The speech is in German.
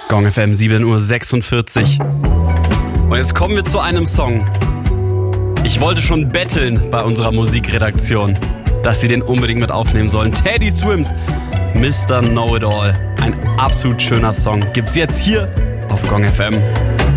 Gong FM 7:46 Uhr. Und jetzt kommen wir zu einem Song. Ich wollte schon betteln bei unserer Musikredaktion, dass sie den unbedingt mit aufnehmen sollen. Teddy Swims, Mr. Know-It-All. Ein absolut schöner Song. Gibt's jetzt hier auf Gong FM.